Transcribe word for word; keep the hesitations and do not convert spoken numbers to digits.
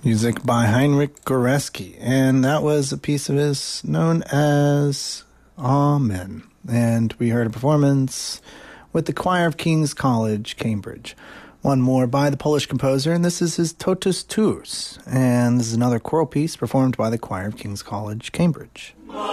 Music by Heinrich Goreski, and that was a piece of his known as Amen. And we heard a performance with the Choir of King's College, Cambridge. One more by the Polish composer, and this is his Totus Tuus. And this is another choral piece performed by the Choir of King's College, Cambridge.